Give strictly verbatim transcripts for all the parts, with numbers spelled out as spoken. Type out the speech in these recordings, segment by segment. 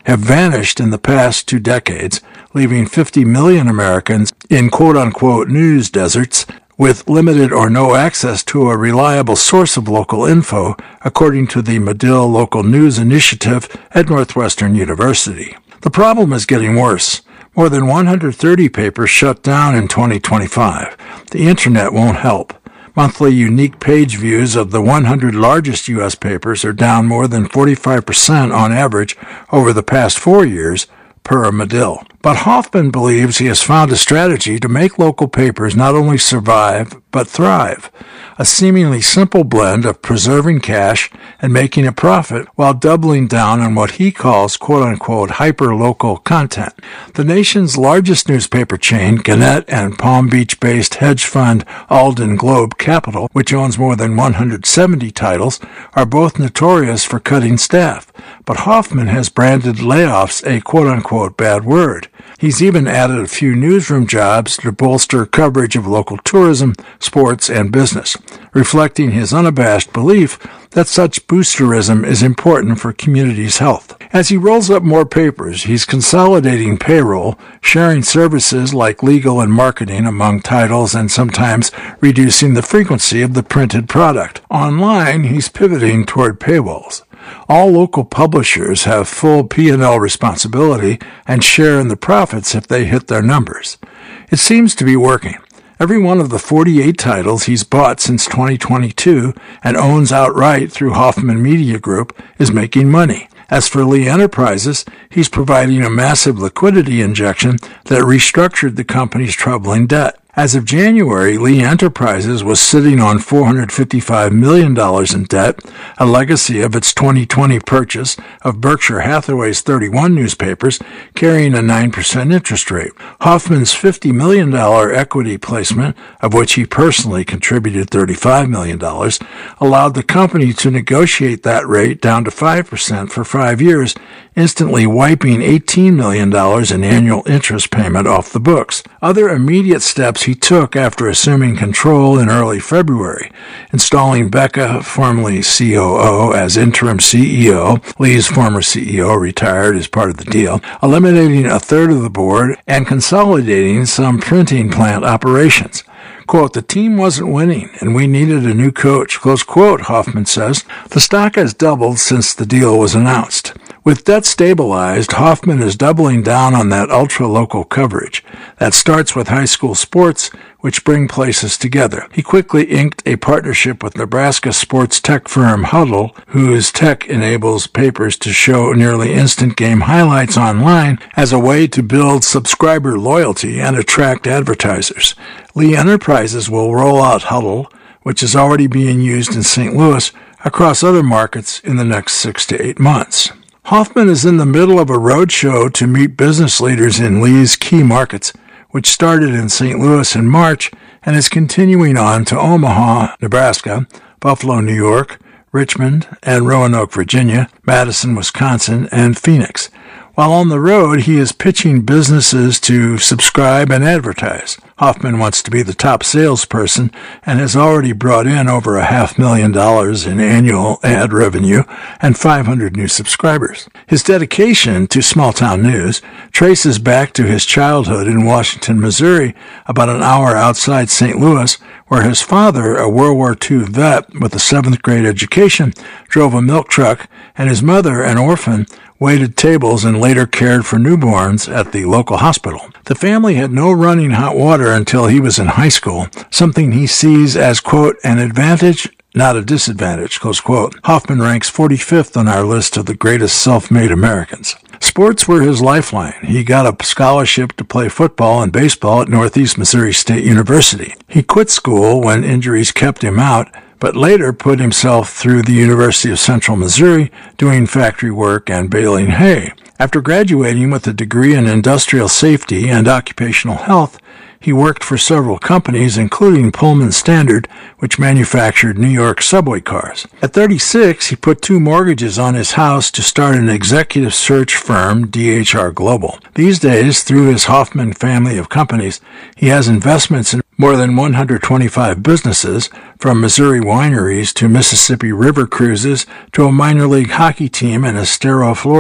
have vanished in the past two decades, leaving fifty million Americans in quote-unquote news deserts with limited or no access to a reliable source of local info, according to the Medill Local News Initiative at Northwestern University. The problem is getting worse. More than one hundred thirty papers shut down in twenty twenty-five. The Internet won't help. Monthly unique page views of the one hundred largest U S papers are down more than forty-five percent on average over the past four years, per Medill. But Hoffman believes he has found a strategy to make local papers not only survive, but thrive. A seemingly simple blend of preserving cash and making a profit while doubling down on what he calls quote-unquote hyper-local content. The nation's largest newspaper chain, Gannett and Palm Beach-based hedge fund Alden Globe Capital, which owns more than one hundred seventy titles, are both notorious for cutting staff. But Hoffman has branded layoffs a quote-unquote bad word. He's even added a few newsroom jobs to bolster coverage of local tourism, sports, and business, reflecting his unabashed belief that such boosterism is important for communities' health. As he rolls up more papers, he's consolidating payroll, sharing services like legal and marketing among titles, and sometimes reducing the frequency of the printed product. Online, he's pivoting toward paywalls. All local publishers have full P and L responsibility and share in the profits if they hit their numbers. It seems to be working. Every one of the forty-eight titles he's bought since twenty twenty-two and owns outright through Hoffman Media Group is making money. As for Lee Enterprises, he's providing a massive liquidity injection that restructured the company's troubling debt. As of January, Lee Enterprises was sitting on four hundred fifty-five million dollars in debt, a legacy of its twenty twenty purchase of Berkshire Hathaway's thirty-one newspapers, carrying a nine percent interest rate. Hoffman's fifty million dollars equity placement, of which he personally contributed thirty-five million dollars, allowed the company to negotiate that rate down to five percent for five years, instantly wiping eighteen million dollars in annual interest payment off the books. Other immediate steps he took after assuming control in early February, installing Becca, formerly C O O, as interim C E O. Lee's former C E O retired as part of the deal, eliminating a third of the board and consolidating some printing plant operations. Quote, the team wasn't winning, and we needed a new coach, close quote, Hoffman says. The stock has doubled since the deal was announced. With debt stabilized, Hoffman is doubling down on that ultra-local coverage. That starts with high school sports, which bring places together. He quickly inked a partnership with Nebraska sports tech firm Huddle, whose tech enables papers to show nearly instant game highlights online as a way to build subscriber loyalty and attract advertisers. Lee Enterprises will roll out Huddle, which is already being used in Saint Louis, across other markets in the next six to eight months. Hoffman is in the middle of a roadshow to meet business leaders in Lee's key markets, which started in Saint Louis in March and is continuing on to Omaha, Nebraska, Buffalo, New York, Richmond and Roanoke, Virginia, Madison, Wisconsin, and Phoenix. While on the road, he is pitching businesses to subscribe and advertise. Hoffman wants to be the top salesperson and has already brought in over a half million dollars in annual ad revenue and five hundred new subscribers. His dedication to small-town news traces back to his childhood in Washington, Missouri, about an hour outside Saint Louis, where his father, a World War Two vet with a seventh grade education, drove a milk truck, and his mother, an orphan, waited tables and later cared for newborns at the local hospital. The family had no running hot water until he was in high school, something he sees as, quote, an advantage, not a disadvantage, close quote. Hoffman ranks forty-fifth on our list of the greatest self-made Americans. Sports were his lifeline. He got a scholarship to play football and baseball at Northeast Missouri State University. He quit school when injuries kept him out, but later put himself through the University of Central Missouri doing factory work and baling hay. After graduating with a degree in industrial safety and occupational health, he worked for several companies, including Pullman Standard, which manufactured New York subway cars. At thirty-six, he put two mortgages on his house to start an executive search firm, D H R Global. These days, through his Hoffman family of companies, he has investments in more than one hundred twenty-five businesses, from Missouri wineries to Mississippi River cruises to a minor league hockey team in Estero, Florida.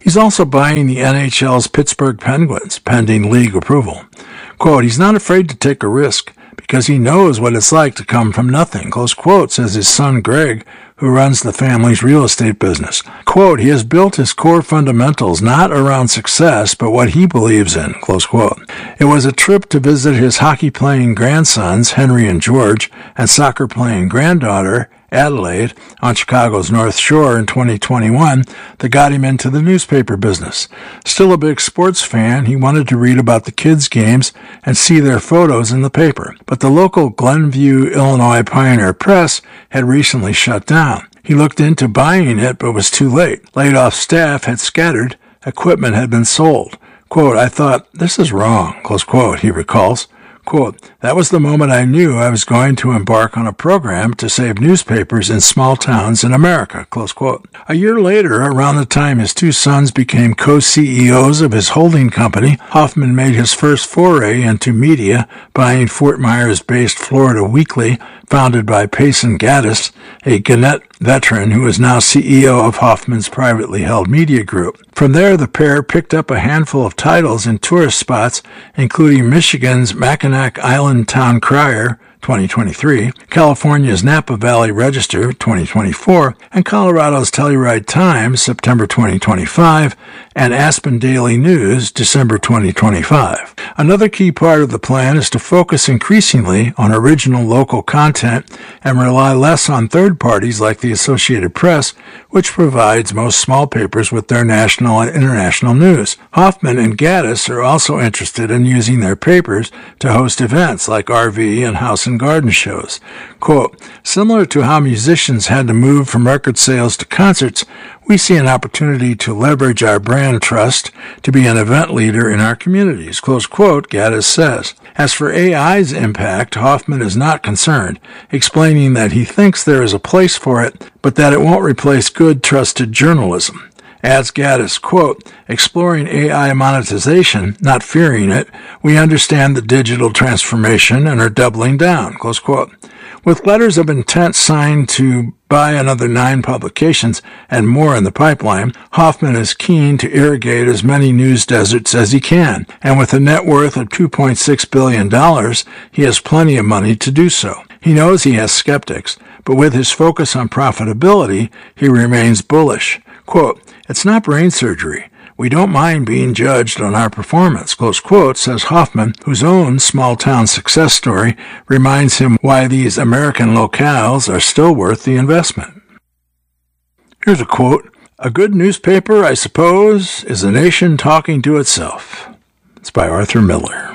He's also buying the N H L's Pittsburgh Penguins, pending league approval. Quote, he's not afraid to take a risk because he knows what it's like to come from nothing, close quote, says his son Greg, who runs the family's real estate business. Quote, he has built his core fundamentals not around success, but what he believes in, close quote. It was a trip to visit his hockey-playing grandsons, Henry and George, and soccer-playing granddaughter, Adelaide, on Chicago's North Shore in twenty twenty-one that got him into the newspaper business. Still a big sports fan, he wanted to read about the kids' games and see their photos in the paper. But the local Glenview, Illinois Pioneer Press had recently shut down. He looked into buying it, but was too late. Laid-off staff had scattered. Equipment had been sold. Quote, I thought, this is wrong, close quote, he recalls. Quote, that was the moment I knew I was going to embark on a program to save newspapers in small towns in America, close quote. A year later, around the time his two sons became co-C E Os of his holding company, Hoffman made his first foray into media, buying Fort Myers-based Florida Weekly, founded by Payson Gaddis, a Gannett veteran who is now C E O of Hoffman's privately held media group. From there, the pair picked up a handful of titles in tourist spots, including Michigan's Mackinac Island Town Crier, twenty twenty-three, California's Napa Valley Register, twenty twenty-four, and Colorado's Telluride Times, September twenty twenty-five, and Aspen Daily News, December twenty twenty-five. Another key part of the plan is to focus increasingly on original local content and rely less on third parties like the Associated Press, which provides most small papers with their national and international news. Hoffman and Gaddis are also interested in using their papers to host events like R V and house and garden shows. Quote, similar to how musicians had to move from record sales to concerts, we see an opportunity to leverage our brand trust to be an event leader in our communities, close quote, Gaddis says. As for A I's impact, Hoffman is not concerned, explaining that he thinks there is a place for it, but that it won't replace good, trusted journalism. Adds Gaddis, quote, exploring A I monetization, not fearing it, we understand the digital transformation and are doubling down, close quote. With letters of intent signed to buy another nine publications and more in the pipeline, Hoffman is keen to irrigate as many news deserts as he can, and with a net worth of two point six billion dollars, he has plenty of money to do so. He knows he has skeptics, but with his focus on profitability, he remains bullish. Quote, it's not brain surgery. We don't mind being judged on our performance, close quote, says Hoffman, whose own small-town success story reminds him why these American locales are still worth the investment. Here's a quote, a good newspaper, I suppose, is a nation talking to itself. It's by Arthur Miller.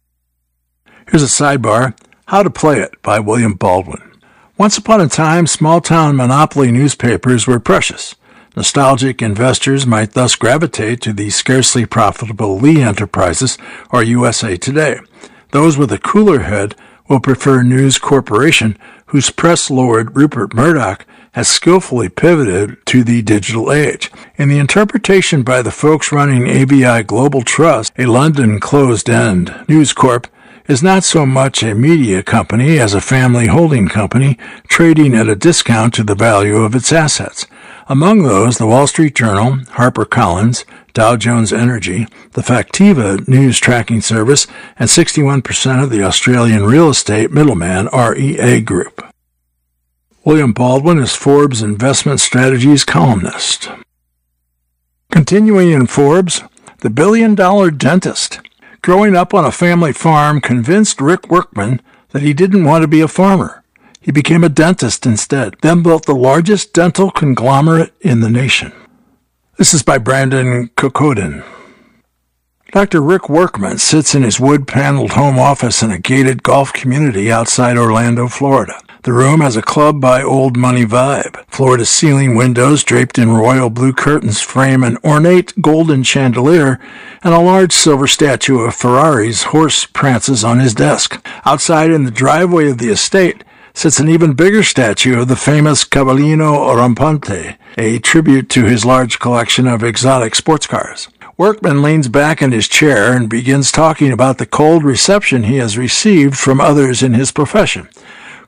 Here's a sidebar, How to Play It by William Baldwin. Once upon a time, small-town monopoly newspapers were precious. Nostalgic investors might thus gravitate to the scarcely profitable Lee Enterprises or U S A Today. Those with a cooler head will prefer News Corporation, whose press lord Rupert Murdoch has skillfully pivoted to the digital age. In the interpretation by the folks running A B I Global Trust, a London closed-end News Corp is not so much a media company as a family holding company trading at a discount to the value of its assets. Among those, the Wall Street Journal, HarperCollins, Dow Jones Energy, the Factiva news tracking service, and sixty-one percent of the Australian real estate middleman R E A Group. William Baldwin is Forbes Investment Strategies columnist. Continuing in Forbes, the billion-dollar dentist. Growing up on a family farm convinced Rick Workman that he didn't want to be a farmer. He became a dentist instead, then built the largest dental conglomerate in the nation. This is by Brandon Kokodin. Doctor Rick Workman sits in his wood-paneled home office in a gated golf community outside Orlando, Florida. The room has a club by old money vibe. Floor-to-ceiling windows draped in royal blue curtains frame an ornate golden chandelier, and a large silver statue of Ferrari's horse prances on his desk. Outside in the driveway of the estate sits an even bigger statue of the famous Cavallino Rampante, a tribute to his large collection of exotic sports cars. Workman leans back in his chair and begins talking about the cold reception he has received from others in his profession.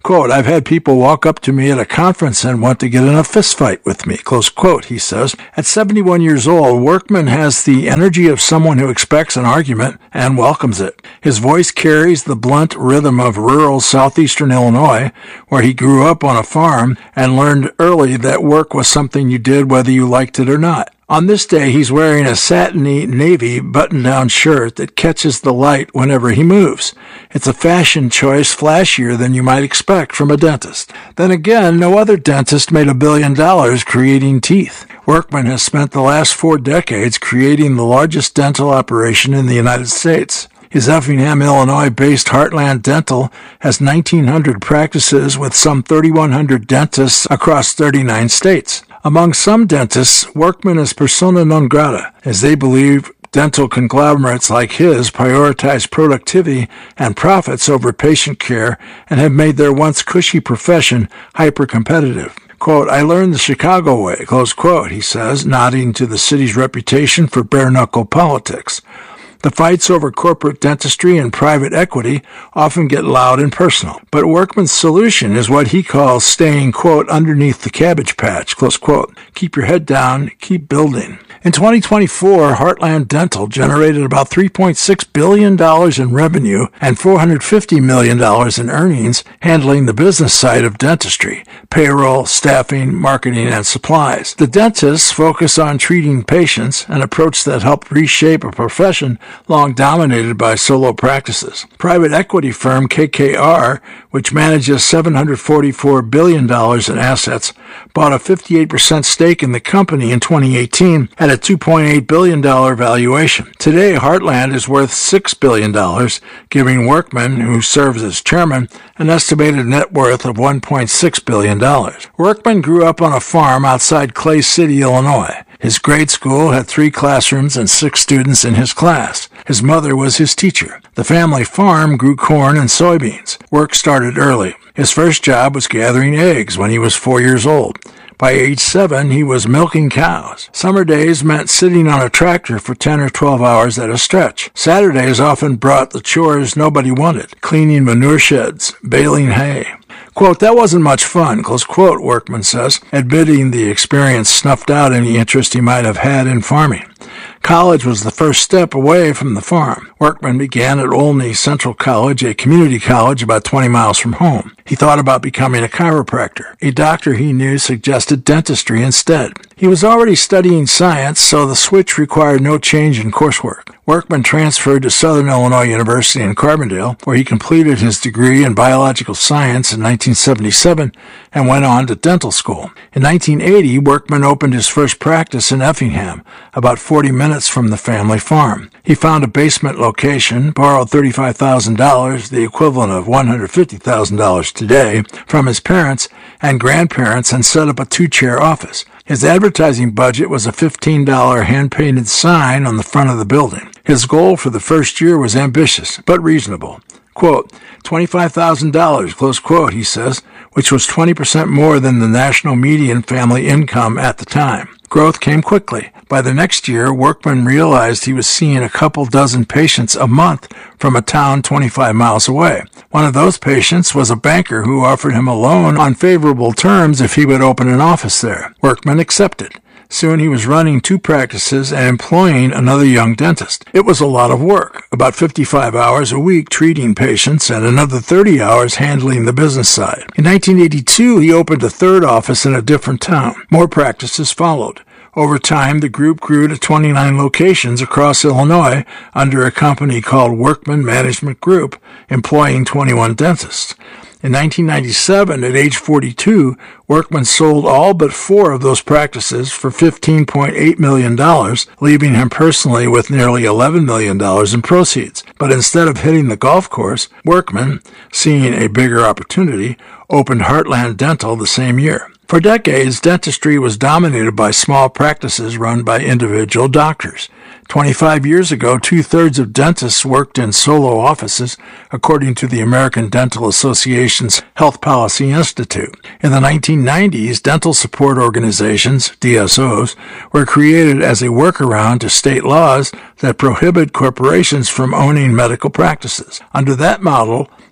Quote, I've had people walk up to me at a conference and want to get in a fist fight with me, close quote, he says. At seventy-one years old, Workman has the energy of someone who expects an argument and welcomes it. His voice carries the blunt rhythm of rural southeastern Illinois, where he grew up on a farm and learned early that work was something you did whether you liked it or not. On this day, he's wearing a satiny navy button-down shirt that catches the light whenever he moves. It's a fashion choice flashier than you might expect from a dentist. Then again, no other dentist made a billion dollars creating teeth. Workman has spent the last four decades creating the largest dental operation in the United States. His Effingham, Illinois-based Heartland Dental has nineteen hundred practices with some thirty-one hundred dentists across thirty-nine states. Among some dentists, Workman is persona non grata, as they believe dental conglomerates like his prioritize productivity and profits over patient care and have made their once cushy profession hyper-competitive. Quote, I learned the Chicago way, close quote, he says, nodding to the city's reputation for bare-knuckle politics. The fights over corporate dentistry and private equity often get loud and personal, but Workman's solution is what he calls staying, quote, underneath the cabbage patch, close quote. Keep your head down, keep building. In twenty twenty-four, Heartland Dental generated about three point six billion dollars in revenue and four hundred fifty million dollars in earnings, handling the business side of dentistry, payroll, staffing, marketing, and supplies. The dentists focus on treating patients, an approach that helped reshape a profession long dominated by solo practices. Private equity firm K K R, which manages seven hundred forty-four billion dollars in assets, bought a fifty-eight percent stake in the company in twenty eighteen at a two point eight billion dollars valuation. Today, Heartland is worth six billion dollars, giving Workman, who serves as chairman, an estimated net worth of one point six billion dollars. Workman grew up on a farm outside Clay City, Illinois. His grade school had three classrooms and six students in his class. His mother was his teacher. The family farm grew corn and soybeans. Work started early. His first job was gathering eggs when he was four years old. By age seven, he was milking cows. Summer days meant sitting on a tractor for ten or twelve hours at a stretch. Saturdays often brought the chores nobody wanted, cleaning manure sheds, baling hay. Quote, that wasn't much fun, close quote, Workman says, admitting the experience snuffed out any interest he might have had in farming. College was the first step away from the farm. Workman began at Olney Central College, a community college about twenty miles from home. He thought about becoming a chiropractor. A doctor he knew suggested dentistry instead. He was already studying science, so the switch required no change in coursework. Workman transferred to Southern Illinois University in Carbondale, where he completed his degree in biological science in nineteen seventy-seven and went on to dental school. In nineteen eighty, Workman opened his first practice in Effingham, about forty minutes from the family farm. He found a basement location, borrowed thirty-five thousand dollars, the equivalent of one hundred fifty thousand dollars today, from his parents and grandparents and set up a two-chair office. His advertising budget was a fifteen dollars hand-painted sign on the front of the building. His goal for the first year was ambitious, but reasonable. Quote, twenty-five thousand dollars, close quote, he says, which was twenty percent more than the national median family income at the time. Growth came quickly. By the next year, Workman realized he was seeing a couple dozen patients a month from a town twenty-five miles away. One of those patients was a banker who offered him a loan on favorable terms if he would open an office there. Workman accepted. Soon he was running two practices and employing another young dentist. It was a lot of work, about fifty-five hours a week treating patients and another thirty hours handling the business side. In nineteen eighty-two, he opened a third office in a different town. More practices followed. Over time, the group grew to twenty-nine locations across Illinois under a company called Workman Management Group, employing twenty-one dentists. In nineteen ninety-seven, at age forty-two, Workman sold all but four of those practices for fifteen point eight million dollars, leaving him personally with nearly eleven million dollars in proceeds. But instead of hitting the golf course, Workman, seeing a bigger opportunity, opened Heartland Dental the same year. For decades, dentistry was dominated by small practices run by individual doctors. Twenty-five years ago, two-thirds of dentists worked in solo offices, according to the American Dental Association's Health Policy Institute. In the nineteen nineties, dental support organizations, D S Os, were created as a workaround to state laws that prohibit corporations from owning medical practices. Under that model,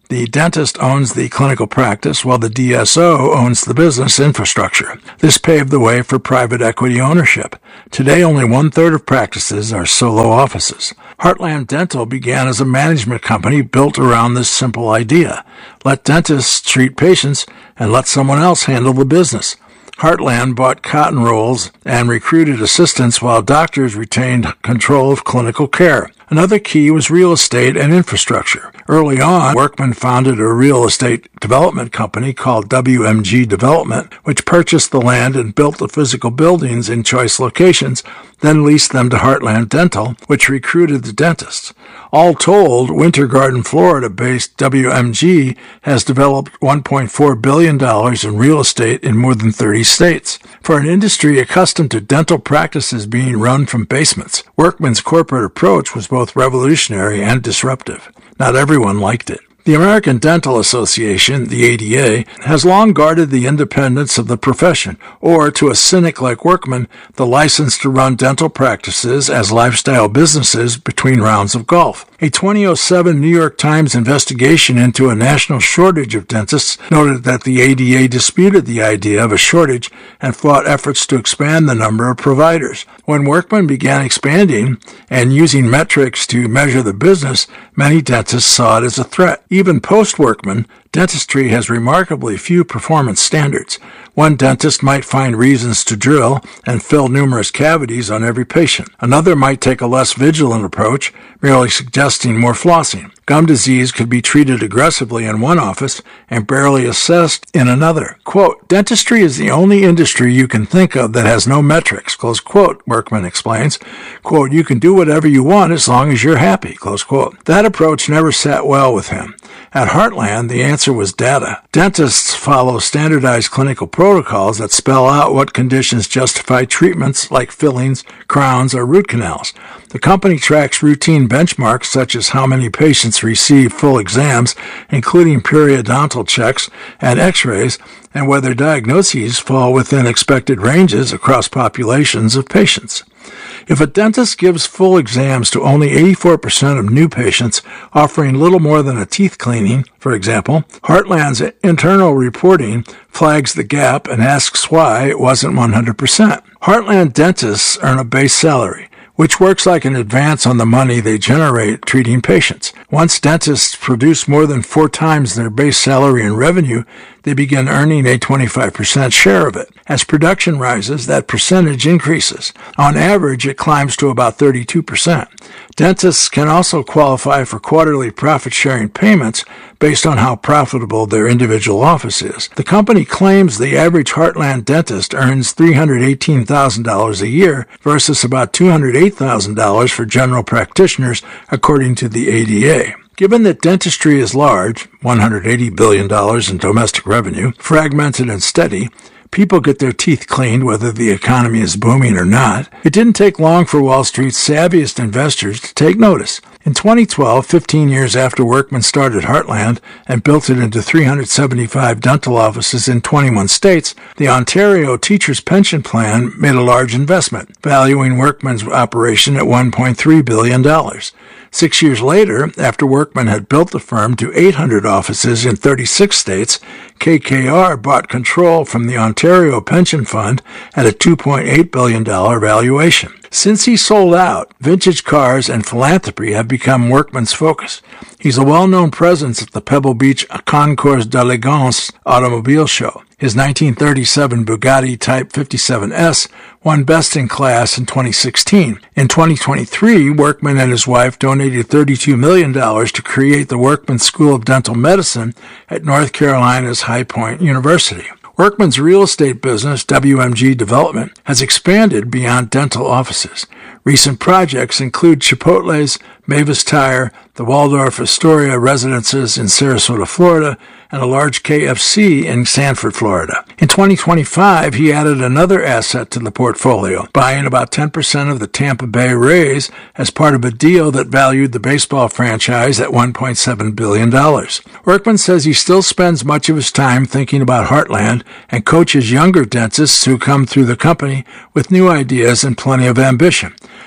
The dentist owns the clinical practice while the D S O owns the business infrastructure. This paved the way for private equity ownership. Today, only one-third of practices are solo offices. Heartland Dental began as a management company built around this simple idea. Let dentists treat patients and let someone else handle the business. Heartland bought cotton rolls and recruited assistants while doctors retained control of clinical care. Another key was real estate and infrastructure. Early on, Workman founded a real estate development company called W M G Development, which purchased the land and built the physical buildings in choice locations, then leased them to Heartland Dental, which recruited the dentists. All told, Winter Garden, Florida-based W M G has developed one point four billion dollars in real estate in more than thirty states. For an industry accustomed to dental practices being run from basements, Workman's corporate approach was both revolutionary and disruptive. Not everyone liked it. The American Dental Association, the A D A, has long guarded the independence of the profession, or, to a cynic like Workman, the license to run dental practices as lifestyle businesses between rounds of golf. A twenty oh seven New York Times investigation into a national shortage of dentists noted that the A D A disputed the idea of a shortage and fought efforts to expand the number of providers. When Workman began expanding and using metrics to measure the business, many dentists saw it as a threat. Even post-Workman, dentistry has remarkably few performance standards. One dentist might find reasons to drill and fill numerous cavities on every patient. Another might take a less vigilant approach, merely suggesting more flossing. Gum disease could be treated aggressively in one office and barely assessed in another. Quote, dentistry is the only industry you can think of that has no metrics, close quote, Workman explains. Quote, you can do whatever you want as long as you're happy, close quote. That approach never sat well with him. At Heartland, the answer was data. Dentists follow standardized clinical protocols that spell out what conditions justify treatments like fillings, crowns, or root canals. The company tracks routine benchmarks such as how many patients receive full exams, including periodontal checks and x-rays, and whether diagnoses fall within expected ranges across populations of patients. If a dentist gives full exams to only eighty-four percent of new patients, offering little more than a teeth cleaning, for example, Heartland's internal reporting flags the gap and asks why it wasn't one hundred percent. Heartland dentists earn a base salary, which works like an advance on the money they generate treating patients. Once dentists produce more than four times their base salary in revenue, they begin earning a twenty-five percent share of it. As production rises, that percentage increases. On average, it climbs to about thirty-two percent. Dentists can also qualify for quarterly profit-sharing payments based on how profitable their individual office is. The company claims the average Heartland dentist earns three hundred eighteen thousand dollars a year versus about two hundred eight thousand dollars for general practitioners, according to the A D A. Given that dentistry is large, one hundred eighty billion dollars in domestic revenue, fragmented and steady, people get their teeth cleaned whether the economy is booming or not, it didn't take long for Wall Street's savviest investors to take notice. In twenty twelve, fifteen years after Workman started Heartland and built it into three hundred seventy-five dental offices in twenty-one states, the Ontario Teachers' Pension Plan made a large investment, valuing Workman's operation at one point three billion dollars. Six years later, after Workman had built the firm to eight hundred offices in thirty-six states, K K R bought control from the Ontario Pension Fund at a two point eight billion dollars valuation. Since he sold out, vintage cars and philanthropy have become Workman's focus. He's a well-known presence at the Pebble Beach Concours d'Elegance automobile show. His nineteen thirty-seven Bugatti Type fifty-seven S won Best in Class in twenty sixteen. In twenty twenty-three, Workman and his wife donated thirty-two million dollars to create the Workman School of Dental Medicine at North Carolina's High Point University. Workman's real estate business, W M G Development, has expanded beyond dental offices. Recent projects include Chipotle's, Mavis Tire, the Waldorf Astoria residences in Sarasota, Florida, and a large K F C in Sanford, Florida. In twenty twenty-five, he added another asset to the portfolio, buying about ten percent of the Tampa Bay Rays as part of a deal that valued the baseball franchise at one point seven billion dollars. Workman says he still spends much of his time thinking about Heartland and coaches younger dentists who come through the company with new ideas and plenty of ambition.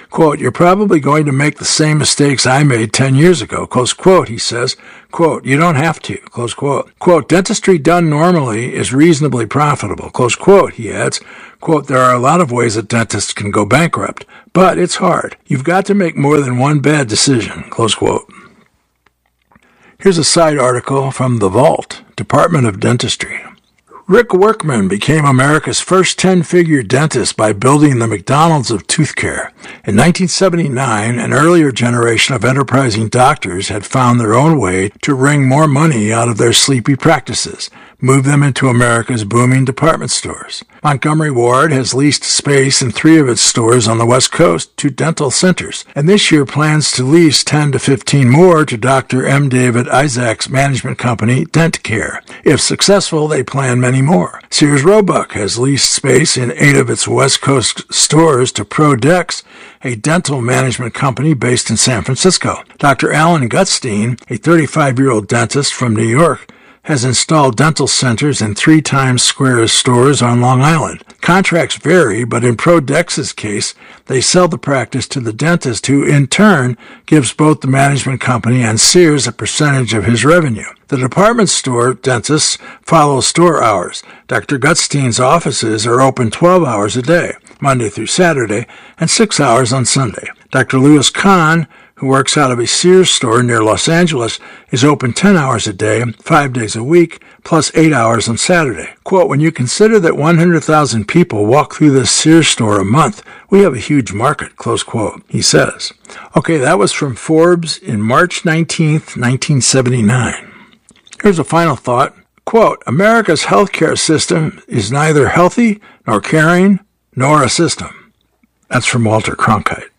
Quote, you're probably going to make the same mistakes I made ten years ago, close quote, he says. Quote, you don't have to, close quote. Quote, dentistry done normally is reasonably profitable, close quote, he adds. Quote, there are a lot of ways that dentists can go bankrupt, but it's hard. You've got to make more than one bad decision, close quote. Here's a side article from The Vault, Department of Dentistry. Rick Workman became America's first ten-figure dentist by building the McDonald's of tooth care. In nineteen seventy-nine, an earlier generation of enterprising doctors had found their own way to wring more money out of their sleepy practices, move them into America's booming department stores. Montgomery Ward has leased space in three of its stores on the West Coast to dental centers, and this year plans to lease ten to fifteen more to Doctor M. David Isaac's management company, DentCare. If successful, they plan many more. Sears Roebuck has leased space in eight of its West Coast stores to ProDex, a dental management company based in San Francisco. Doctor Alan Gutstein, a thirty-five-year-old dentist from New York, has installed dental centers in three Times Square stores on Long Island. Contracts vary, but in ProDex's case, they sell the practice to the dentist who, in turn, gives both the management company and Sears a percentage of his revenue. The department store dentists follow store hours. Doctor Gutstein's offices are open twelve hours a day, Monday through Saturday, and six hours on Sunday. Doctor Louis Kahn, who works out of a Sears store near Los Angeles, is open ten hours a day, five days a week, plus eight hours on Saturday. Quote, when you consider that one hundred thousand people walk through this Sears store a month, we have a huge market, close quote, he says. Okay, that was from Forbes in March nineteenth, nineteen seventy-nine. Here's a final thought. Quote, America's healthcare system is neither healthy nor caring nor a system. That's from Walter Cronkite.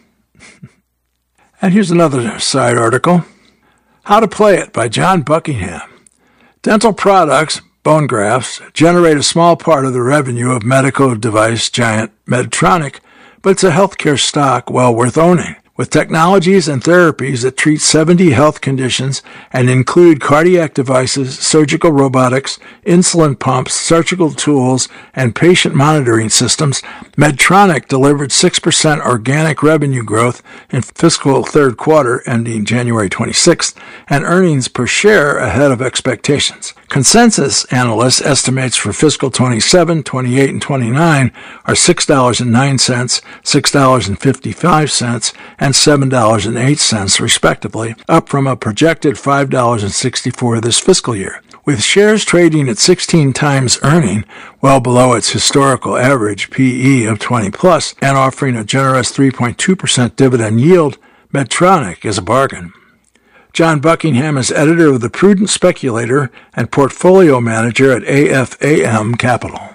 And here's another side article. How to Play It by John Buckingham. Dental products, bone grafts, generate a small part of the revenue of medical device giant Medtronic, but it's a healthcare stock well worth owning. With technologies and therapies that treat seventy health conditions and include cardiac devices, surgical robotics, insulin pumps, surgical tools, and patient monitoring systems, Medtronic delivered six percent organic revenue growth in fiscal third quarter ending January twenty-sixth, and earnings per share ahead of expectations. Consensus analysts estimates for fiscal twenty-seven, twenty-eight, and twenty-nine are six dollars and nine cents, six dollars and fifty-five cents, and seven dollars and eight cents, respectively, up from a projected five dollars and sixty-four cents this fiscal year. With shares trading at sixteen times earning, well below its historical average P E of twenty plus, and offering a generous three point two percent dividend yield, Medtronic is a bargain. John Buckingham is editor of The Prudent Speculator and portfolio manager at A F A M Capital.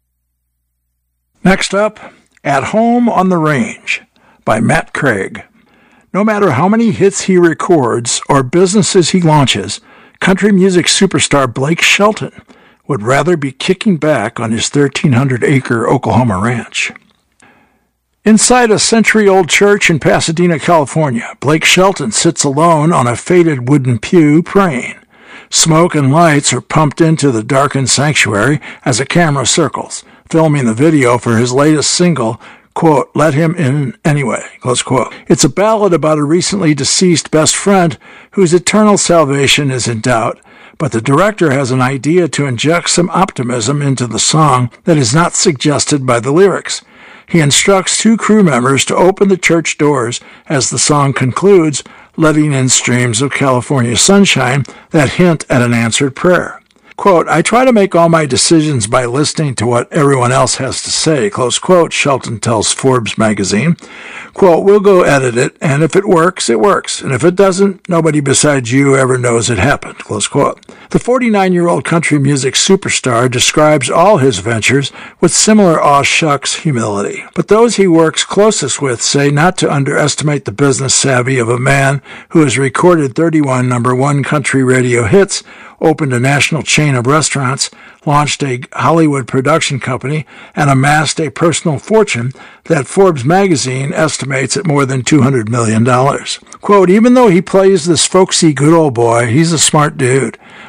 Next up, At Home on the Range by Matt Craig. No matter how many hits he records or businesses he launches, country music superstar Blake Shelton would rather be kicking back on his thirteen hundred acre Oklahoma ranch. Inside a century-old church in Pasadena, California, Blake Shelton sits alone on a faded wooden pew praying. Smoke and lights are pumped into the darkened sanctuary as a camera circles, filming the video for his latest single, quote, Let Him In Anyway, close quote. It's a ballad about a recently deceased best friend whose eternal salvation is in doubt, but the director has an idea to inject some optimism into the song that is not suggested by the lyrics. He instructs two crew members to open the church doors as the song concludes, letting in streams of California sunshine that hint at an answered prayer. Quote, I try to make all my decisions by listening to what everyone else has to say, close quote, Shelton tells Forbes magazine. Quote, we'll go edit it, and if it works, it works, and if it doesn't, nobody besides you ever knows it happened, close quote. The forty-nine-year-old country music superstar describes all his ventures with similar aw shucks humility, but those he works closest with say not to underestimate the business savvy of a man who has recorded thirty-one number one country radio hits, opened a national chain of restaurants, launched a Hollywood production company, and amassed a personal fortune that Forbes magazine estimates at more than two hundred million dollars. Quote, even though he plays this folksy good old boy, he's a smart dude.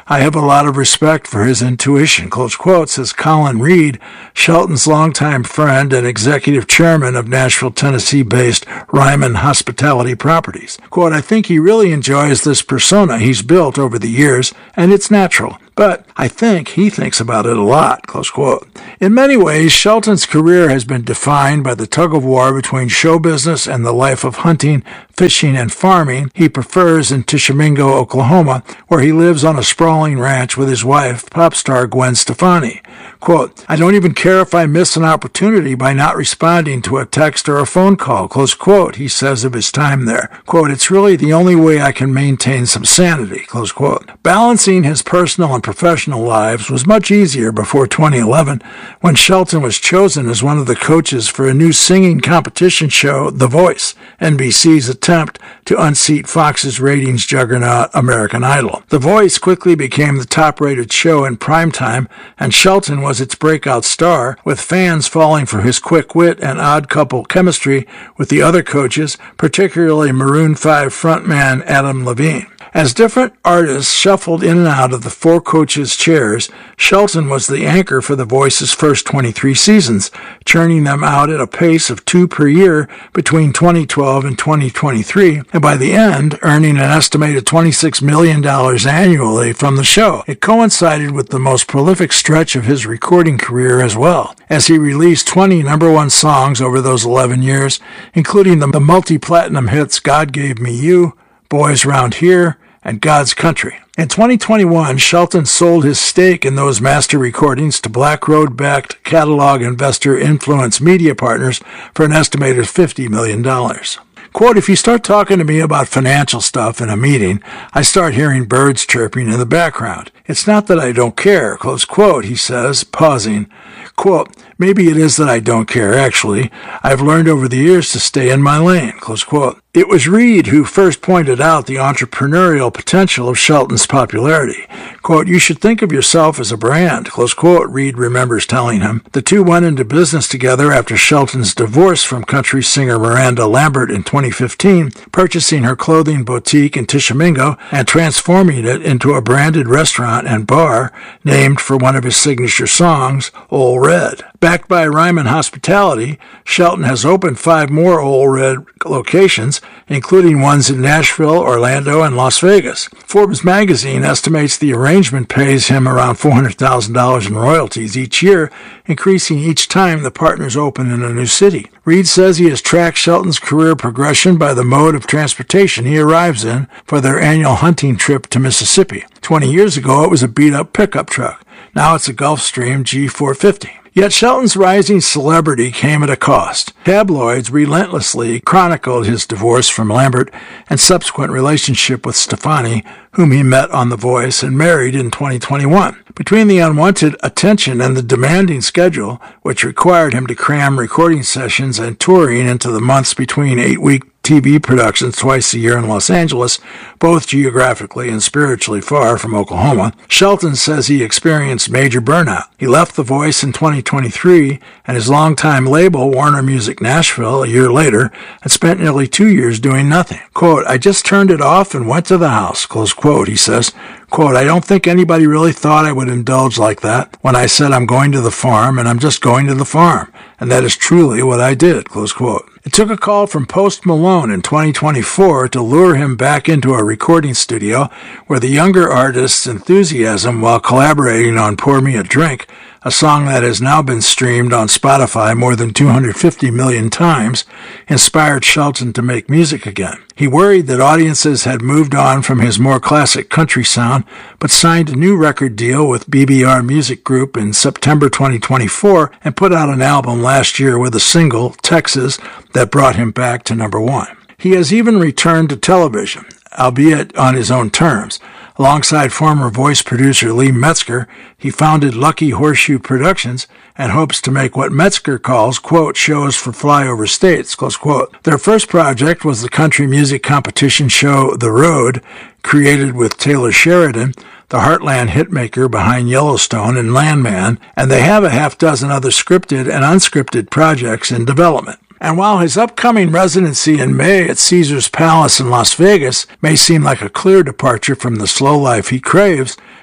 I have a lot of respect for his intuition, close quote, says Colin Reed, Shelton's longtime friend and executive chairman of Nashville, Tennessee-based Ryman Hospitality Properties. Quote, I think he really enjoys this persona he's built over the years, and it's natural. But I think he thinks about it a lot, close quote. In many ways, Shelton's career has been defined by the tug-of-war between show business and the life of hunting, fishing, and farming he prefers in Tishomingo, Oklahoma, where he lives on a sprawling ranch with his wife, pop star Gwen Stefani. Quote, I don't even care if I miss an opportunity by not responding to a text or a phone call, close quote, he says of his time there. Quote, it's really the only way I can maintain some sanity, close quote. Balancing his personal and professional lives was much easier before twenty eleven, when Shelton was chosen as one of the coaches for a new singing competition show, The Voice, N B C's attempt to unseat Fox's ratings juggernaut American Idol. The Voice quickly became the top-rated show in primetime, and Shelton was its breakout star, with fans falling for his quick wit and odd couple chemistry with the other coaches, particularly Maroon five frontman Adam Levine. As different artists shuffled in and out of the four coaches' chairs, Shelton was the anchor for The Voice's first twenty-three seasons, churning them out at a pace of two per year between twenty twelve and twenty twenty-three, and by the end, earning an estimated twenty-six million dollars annually from the show. It coincided with the most prolific stretch of his recording career as well, as he released twenty number one songs over those eleven years, including the, the multi-platinum hits God Gave Me You, Boys Round Here, and God's Country. In twenty twenty-one, Shelton sold his stake in those master recordings to Black Road-backed catalog investor Influence Media Partners for an estimated fifty million dollars. Quote, if you start talking to me about financial stuff in a meeting, I start hearing birds chirping in the background. It's not that I don't care, close quote, he says, pausing. Quote, maybe it is that I don't care, actually. I've learned over the years to stay in my lane, close quote. It was Reed who first pointed out the entrepreneurial potential of Shelton's popularity. Quote, you should think of yourself as a brand, close quote, Reed remembers telling him. The two went into business together after Shelton's divorce from country singer Miranda Lambert in twenty fifteen, purchasing her clothing boutique in Tishomingo and transforming it into a branded restaurant and bar named for one of his signature songs, Ole Red. Backed by Ryman Hospitality, Shelton has opened five more Ole Red locations, including ones in Nashville, Orlando, and Las Vegas. Forbes magazine estimates the arrangement pays him around four hundred thousand dollars in royalties each year, increasing each time the partners open in a new city. Reed says he has tracked Shelton's career progression by the mode of transportation he arrives in for their annual hunting trip to Mississippi. Twenty years ago, it was a beat-up pickup truck. Now it's a Gulfstream G four fifty. Yet Shelton's rising celebrity came at a cost. Tabloids relentlessly chronicled his divorce from Lambert and subsequent relationship with Stefani, whom he met on The Voice and married in twenty twenty-one. Between the unwanted attention and the demanding schedule, which required him to cram recording sessions and touring into the months between eight-week T V productions twice a year in Los Angeles, both geographically and spiritually far from Oklahoma, Shelton says he experienced major burnout. He left The Voice in twenty twenty-three, and his longtime label, Warner Music Nashville, a year later, had spent nearly two years doing nothing. Quote, I just turned it off and went to the house, close quote, he says. Quote, I don't think anybody really thought I would indulge like that when I said I'm going to the farm, and I'm just going to the farm. And that is truly what I did, close quote. It took a call from Post Malone in twenty twenty-four to lure him back into a recording studio where the younger artist's enthusiasm while collaborating on Pour Me a Drink, a song that has now been streamed on Spotify more than two hundred fifty million times, inspired Shelton to make music again. He worried that audiences had moved on from his more classic country sound, but signed a new record deal with B B R Music Group in September twenty twenty-four and put out an album last year with a single, Texas, that brought him back to number one. He has even returned to television, albeit on his own terms. Alongside former voice producer Lee Metzger, he founded Lucky Horseshoe Productions and hopes to make what Metzger calls, quote, shows for flyover states, close quote. Their first project was the country music competition show The Road, created with Taylor Sheridan, the Heartland hitmaker behind Yellowstone and Landman, and they have a half dozen other scripted and unscripted projects in development. And while his upcoming residency in May at Caesars Palace in Las Vegas may seem like a clear departure from the slow life he craves,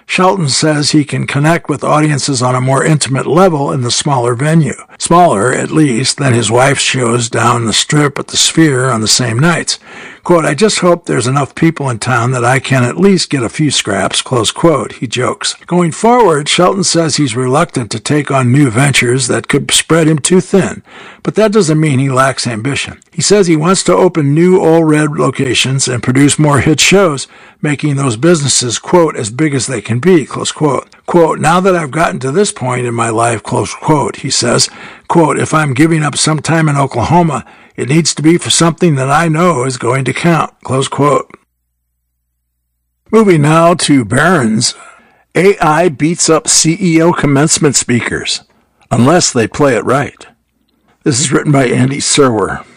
Shelton says he can connect with audiences on a more intimate level in the smaller venue. Smaller, at least, than his wife's shows down the Strip at the Sphere on the same nights. Quote, I just hope there's enough people in town that I can at least get a few scraps, close quote, he jokes. Going forward, Shelton says he's reluctant to take on new ventures that could spread him too thin, but that doesn't mean he lacks ambition. He says he wants to open new Ole Red locations and produce more hit shows, making those businesses, quote, as big as they can be, close quote. Quote, now that I've gotten to this point in my life, close quote, he says, quote, if I'm giving up some time in Oklahoma, it needs to be for something that I know is going to count, close quote. Moving now to Barron's. A I beats up C E O commencement speakers, unless they play it right. This is written by Andy Serwer.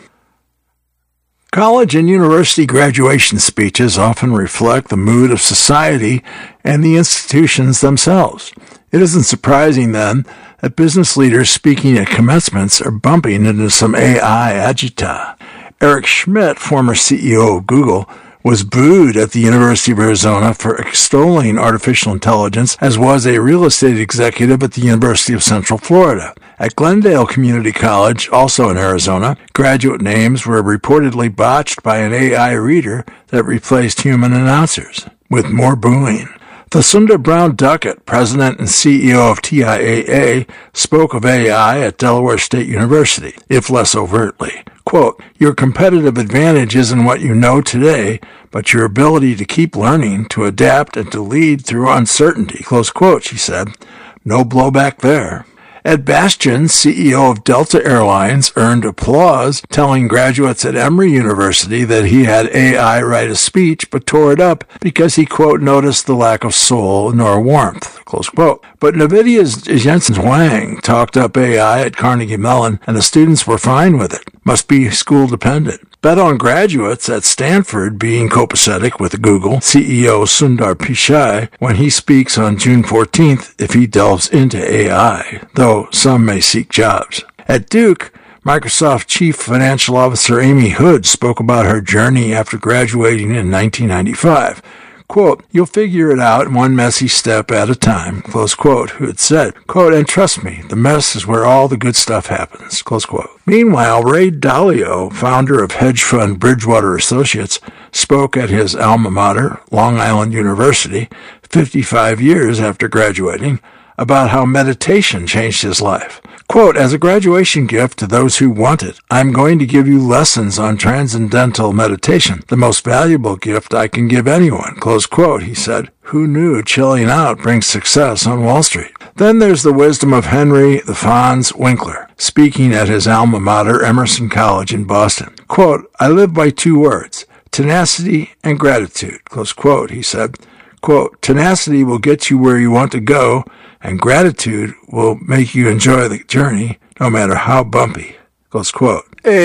College and university graduation speeches often reflect the mood of society and the institutions themselves. It isn't surprising, then, that business leaders speaking at commencements are bumping into some A I agita. Eric Schmidt, former C E O of Google, was booed at the University of Arizona for extolling artificial intelligence, as was a real estate executive at the University of Central Florida. At Glendale Community College, also in Arizona, graduate names were reportedly botched by an A I reader that replaced human announcers, with more booing. Thasunda Brown Duckett, president and C E O of T I A A, spoke of A I at Delaware State University, if less overtly. Quote, your competitive advantage isn't what you know today, but your ability to keep learning, to adapt, and to lead through uncertainty, close quote, she said. No blowback there. Ed Bastian, C E O of Delta Airlines, earned applause, telling graduates at Emory University that he had A I write a speech, but tore it up because he, quote, noticed the lack of soul nor warmth, close quote. But NVIDIA's Jensen Huang talked up A I at Carnegie Mellon, and the students were fine with it. Must be school-dependent. Bet on graduates at Stanford being copacetic with Google C E O Sundar Pichai when he speaks on June fourteenth if he delves into A I, though some may seek jobs. At Duke, Microsoft Chief Financial Officer Amy Hood spoke about her journey after graduating in nineteen ninety-five. Quote, you'll figure it out one messy step at a time, close quote, Hood said. Quote, and trust me, the mess is where all the good stuff happens, close quote. Meanwhile, Ray Dalio, founder of hedge fund Bridgewater Associates, spoke at his alma mater, Long Island University, fifty-five years after graduating, about how meditation changed his life. Quote, as a graduation gift to those who want it, I'm going to give you lessons on transcendental meditation, the most valuable gift I can give anyone, close quote, he said. Who knew chilling out brings success on Wall Street? Then there's the wisdom of Henry the Fonz Winkler, speaking at his alma mater, Emerson College in Boston. Quote, I live by two words, tenacity and gratitude, close quote, he said. Quote, tenacity will get you where you want to go, and gratitude will make you enjoy the journey, no matter how bumpy. Close quote.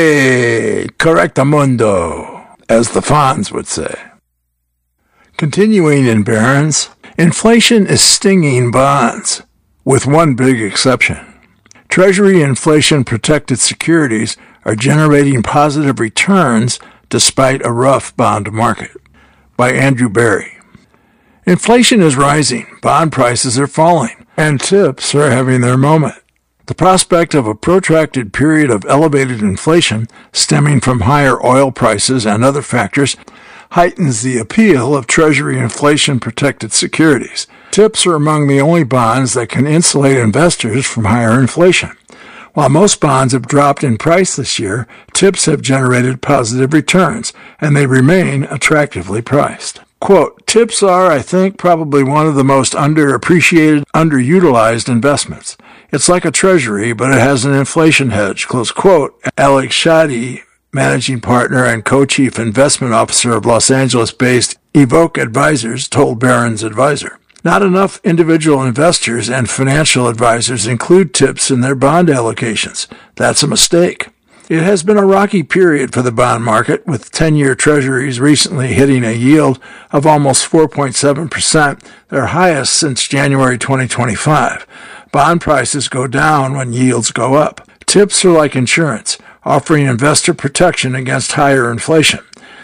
Hey, correctamundo, as the Fonz would say. Continuing in Barron's, inflation is stinging bonds, with one big exception. Treasury inflation-protected securities are generating positive returns despite a rough bond market. By Andrew Barry. Inflation is rising, bond prices are falling, and tips are having their moment. The prospect of a protracted period of elevated inflation stemming from higher oil prices and other factors heightens the appeal of Treasury inflation-protected securities. Tips are among the only bonds that can insulate investors from higher inflation. While most bonds have dropped in price this year, tips have generated positive returns, and they remain attractively priced. Quote, tips are, I think, probably one of the most underappreciated, underutilized investments. It's like a treasury, but it has an inflation hedge, close quote. Alex Shadi, managing partner and co-chief investment officer of Los Angeles-based Evoke Advisors, told Barron's Advisor. Not enough individual investors and financial advisors include tips in their bond allocations. That's a mistake. It has been a rocky period for the bond market, with ten-year treasuries recently hitting a yield of almost four point seven percent, their highest since January twenty twenty-five. Bond prices go down when yields go up. Tips are like insurance, offering investor protection against higher inflation.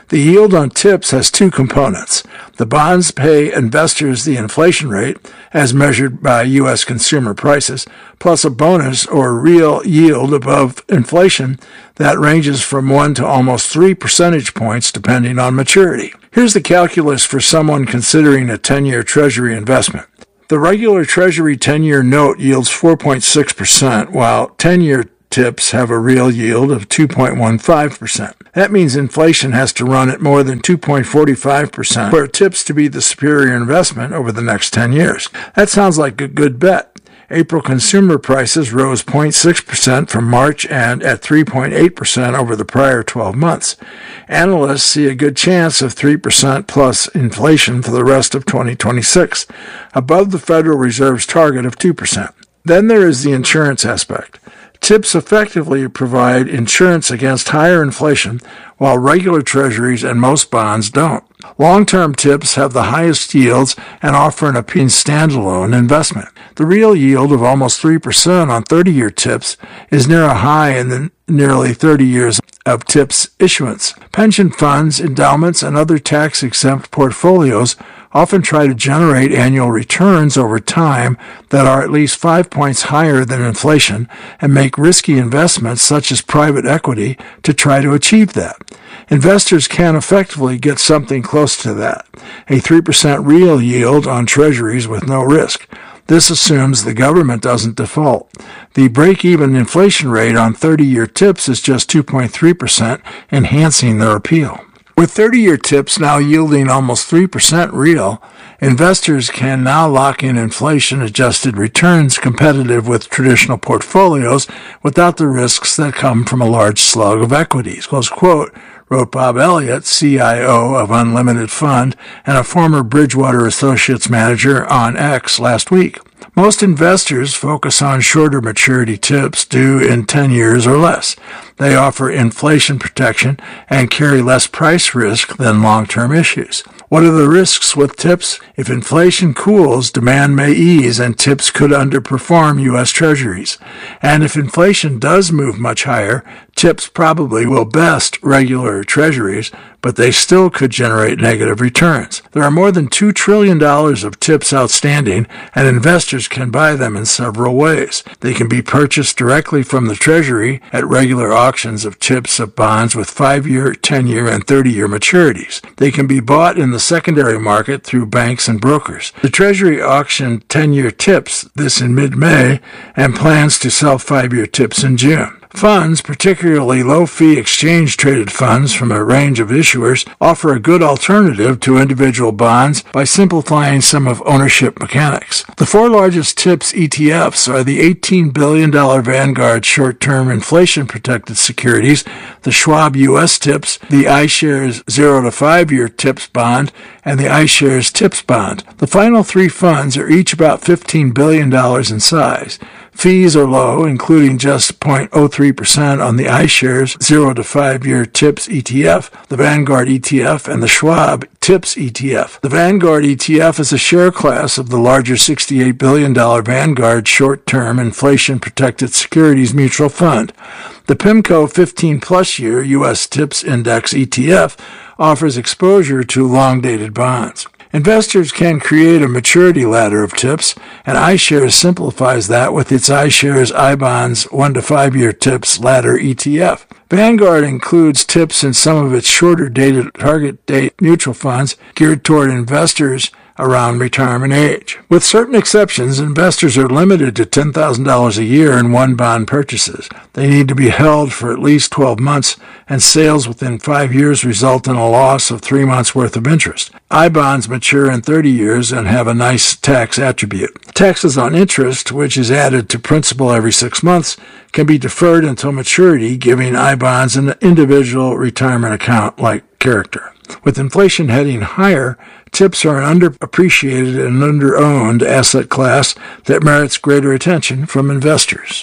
The yield on TIPS has two components. The bonds pay investors the inflation rate, as measured by U S consumer prices, plus a bonus or real yield above inflation that ranges from one to almost three percentage points depending on maturity. Here's the calculus for someone considering a ten-year Treasury investment. The regular Treasury ten-year note yields four point six percent, while ten-year TIPS have a real yield of two point one five percent. That means inflation has to run at more than two point four five percent for TIPS to be the superior investment over the next ten years. That sounds like a good bet. April consumer prices rose zero point six percent from March and at three point eight percent over the prior twelve months. Analysts see a good chance of three percent plus inflation for the rest of twenty twenty-six, above the Federal Reserve's target of two percent. Then there is the insurance aspect. TIPS effectively provide insurance against higher inflation, while regular treasuries and most bonds don't. Long-term TIPS have the highest yields and offer an appealing standalone investment. The real yield of almost three percent on thirty-year TIPS is near a high in the nearly thirty years of TIPS issuance. Pension funds, endowments, and other tax-exempt portfolios often try to generate annual returns over time that are at least five points higher than inflation and make risky investments such as private equity to try to achieve that. Investors can effectively get something close to that, a three percent real yield on treasuries with no risk. This assumes the government doesn't default. The break-even inflation rate on thirty-year TIPS is just two point three percent, enhancing their appeal. With thirty-year TIPS now yielding almost three percent real, investors can now lock in inflation-adjusted returns competitive with traditional portfolios without the risks that come from a large slug of equities. Close quote, wrote Bob Elliott, C I O of Unlimited Fund and a former Bridgewater Associates manager on X last week. Most investors focus on shorter maturity TIPS due in ten years or less. They offer inflation protection and carry less price risk than long-term issues. What are the risks with TIPS? If inflation cools, demand may ease and TIPS could underperform U S Treasuries. And if inflation does move much higher, TIPS probably will best regular Treasuries, but they still could generate negative returns. There are more than two trillion dollars of TIPS outstanding, and investors can buy them in several ways. They can be purchased directly from the Treasury at regular auctions of TIPS of bonds with five-year, ten-year, and thirty-year maturities. They can be bought in the secondary market through banks and brokers. The Treasury auctioned ten-year TIPS this in mid-May and plans to sell five-year TIPS in June. Funds, particularly low-fee exchange-traded funds from a range of issuers, offer a good alternative to individual bonds by simplifying some of ownership mechanics. The four largest TIPS E T Fs are the eighteen billion dollars Vanguard short-term inflation-protected securities, the Schwab U S TIPS, the iShares zero to five year TIPS bond, and the iShares TIPS bond. The final three funds are each about fifteen billion dollars in size. Fees are low, including just zero point zero three percent on the iShares zero to five year TIPS E T F, the Vanguard E T F, and the Schwab TIPS E T F. The Vanguard E T F is a share class of the larger sixty-eight billion dollars Vanguard short-term inflation-protected securities mutual fund. The PIMCO fifteen plus year U S TIPS Index E T F offers exposure to long-dated bonds. Investors can create a maturity ladder of TIPS, and iShares simplifies that with its iShares iBonds one to five year TIPS ladder E T F. Vanguard includes TIPS in some of its shorter-dated target date mutual funds geared toward investors around retirement age. With certain exceptions, investors are limited to ten thousand dollars a year in one bond purchases. They need to be held for at least twelve months, and sales within five years result in a loss of three months' worth of interest. iBonds mature in thirty years and have a nice tax attribute. Taxes on interest, which is added to principal every six months, can be deferred until maturity, giving iBonds an individual retirement account-like character. With inflation heading higher, TIPS are an underappreciated and underowned asset class that merits greater attention from investors.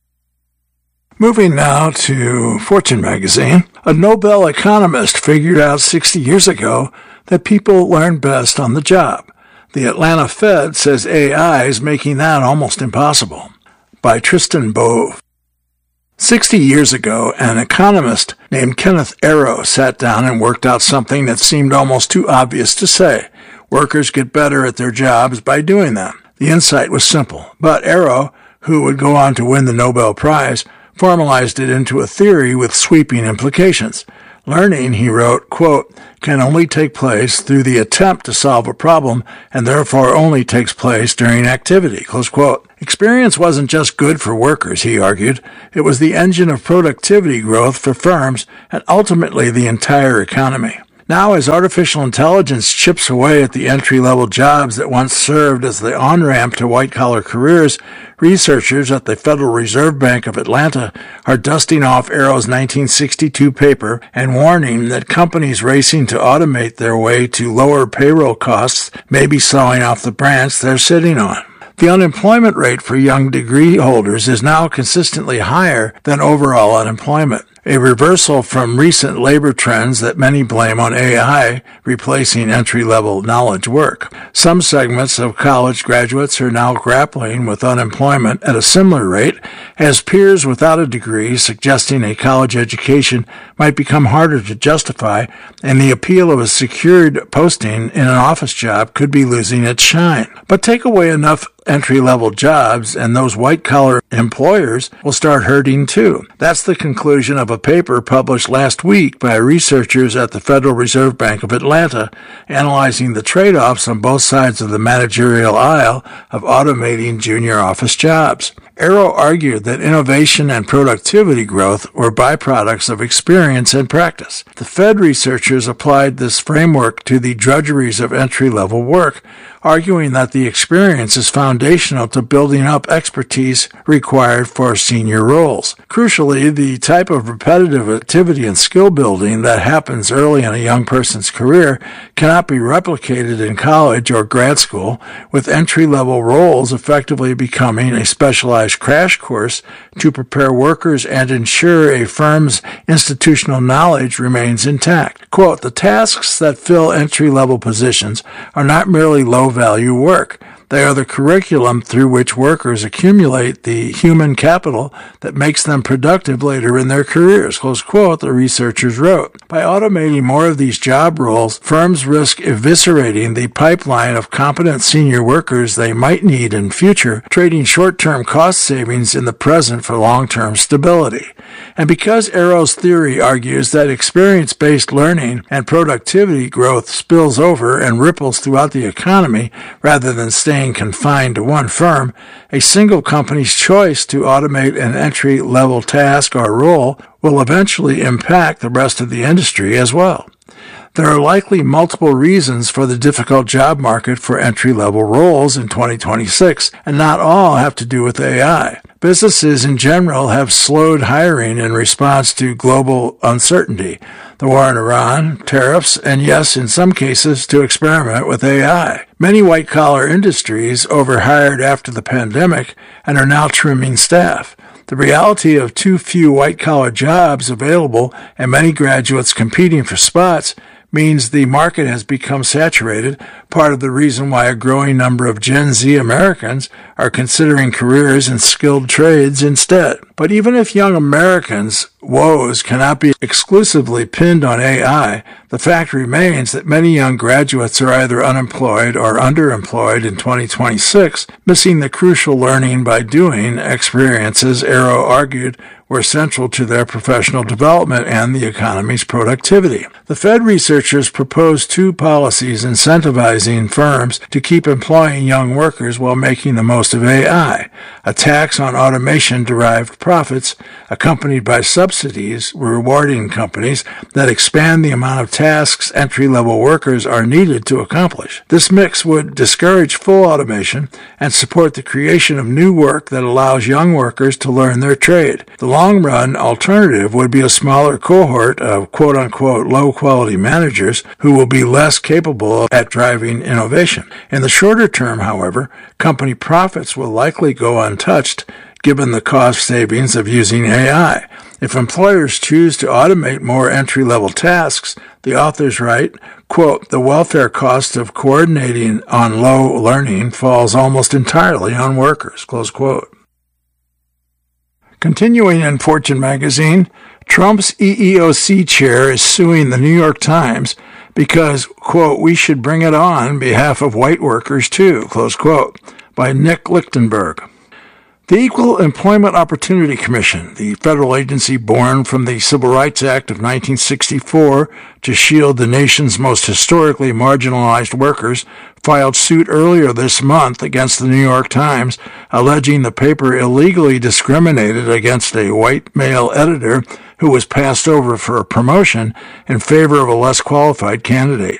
Moving now to Fortune magazine, a Nobel economist figured out sixty years ago that people learn best on the job. The Atlanta Fed says A I is making that almost impossible. By Tristan Bove. Sixty years ago, an economist named Kenneth Arrow sat down and worked out something that seemed almost too obvious to say. Workers get better at their jobs by doing them. The insight was simple, but Arrow, who would go on to win the Nobel Prize, formalized it into a theory with sweeping implications. Learning, he wrote, quote, can only take place through the attempt to solve a problem and therefore only takes place during activity, close quote. Experience wasn't just good for workers, he argued. It was the engine of productivity growth for firms and ultimately the entire economy. Now, as artificial intelligence chips away at the entry-level jobs that once served as the on-ramp to white-collar careers, researchers at the Federal Reserve Bank of Atlanta are dusting off Arrow's nineteen sixty-two paper and warning that companies racing to automate their way to lower payroll costs may be sawing off the branch they're sitting on. The unemployment rate for young degree holders is now consistently higher than overall unemployment, a reversal from recent labor trends that many blame on A I replacing entry-level knowledge work. Some segments of college graduates are now grappling with unemployment at a similar rate, as peers without a degree suggesting a college education might become harder to justify, and the appeal of a secured posting in an office job could be losing its shine. But take away enough entry-level jobs, and those white-collar employers will start hurting too. That's the conclusion of a paper published last week by researchers at the Federal Reserve Bank of Atlanta, analyzing the trade-offs on both sides of the managerial aisle of automating junior office jobs. Arrow argued that innovation and productivity growth were byproducts of experience and practice. The Fed researchers applied this framework to the drudgeries of entry-level work, arguing that the experience is foundational to building up expertise required for senior roles. Crucially, the type of repetitive activity and skill building that happens early in a young person's career cannot be replicated in college or grad school, with entry-level roles effectively becoming a specialized crash course to prepare workers and ensure a firm's institutional knowledge remains intact. Quote, the tasks that fill entry-level positions are not merely low-value work. They are the curriculum through which workers accumulate the human capital that makes them productive later in their careers, close quote, the researchers wrote. By automating more of these job roles, firms risk eviscerating the pipeline of competent senior workers they might need in future, trading short-term cost savings in the present for long-term stability. And because Arrow's theory argues that experience-based learning and productivity growth spills over and ripples throughout the economy rather than staying confined to one firm, a single company's choice to automate an entry-level task or role will eventually impact the rest of the industry as well. There are likely multiple reasons for the difficult job market for entry-level roles in twenty twenty-six, and not all have to do with A I. Businesses in general have slowed hiring in response to global uncertainty, the war in Iran, tariffs, and yes, in some cases, to experiment with A I. Many white-collar industries overhired after the pandemic and are now trimming staff. The reality of too few white-collar jobs available and many graduates competing for spots means the market has become saturated, part of the reason why a growing number of Gen Z Americans are considering careers in skilled trades instead. But even if young Americans' woes cannot be exclusively pinned on A I, the fact remains that many young graduates are either unemployed or underemployed in twenty twenty-six, missing the crucial learning by doing experiences Arrow argued were central to their professional development and the economy's productivity. The Fed researchers proposed two policies incentivizing firms to keep employing young workers while making the most of A I: a tax on automation-derived profits, accompanied by subsidies rewarding companies that expand the amount of tasks entry-level workers are needed to accomplish. This mix would discourage full automation and support the creation of new work that allows young workers to learn their trade. The long-run alternative would be a smaller cohort of quote-unquote low-quality managers who will be less capable at driving innovation. In the shorter term, however, company profits will likely go untouched given the cost savings of using A I. If employers choose to automate more entry-level tasks, the authors write, quote, the welfare cost of coordinating on low learning falls almost entirely on workers, close quote. Continuing in Fortune magazine, Trump's E E O C chair is suing the New York Times because, quote, we should bring it on behalf of white workers too, close quote, by Nick Lichtenberg. The Equal Employment Opportunity Commission, the federal agency born from the Civil Rights Act of nineteen sixty-four to shield the nation's most historically marginalized workers, filed suit earlier this month against the New York Times, alleging the paper illegally discriminated against a white male editor who was passed over for a promotion in favor of a less qualified candidate.